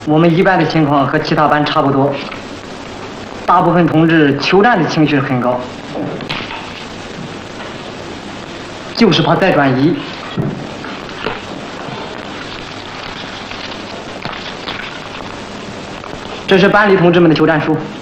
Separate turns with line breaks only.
我们一班的情况和其他班差不多，大部分同志求战的情绪很高，就是怕再转移。这是班里同志们的求战书。